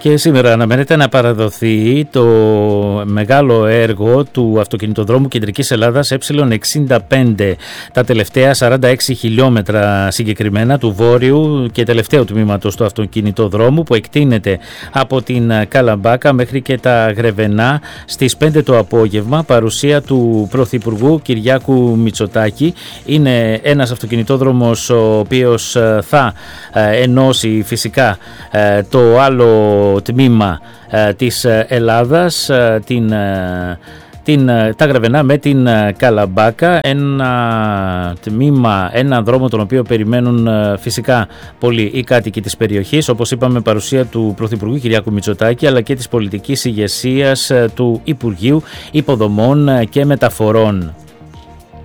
Και σήμερα αναμένεται να παραδοθεί το μεγάλο έργο του αυτοκινητοδρόμου Κεντρικής Ελλάδας Ε65, τα τελευταία 46 χιλιόμετρα συγκεκριμένα του βόρειου και τελευταίου τμήματος του αυτοκινητοδρόμου, που εκτείνεται από την Καλαμπάκα μέχρι και τα Γρεβενά στις 5 το απόγευμα, παρουσία του Πρωθυπουργού Κυριάκου Μητσοτάκη. Είναι ένας αυτοκινητόδρομος ο οποίος θα ενώσει φυσικά το άλλο τμήμα της Ελλάδας, τα Γρεβενά με την Καλαμπάκα, ένα δρόμο τον οποίο περιμένουν φυσικά πολλοί οι κάτοικοι της περιοχής, όπως είπαμε, παρουσία του Πρωθυπουργού Κυριάκου Μητσοτάκη αλλά και της πολιτικής ηγεσίας του Υπουργείου Υποδομών και Μεταφορών.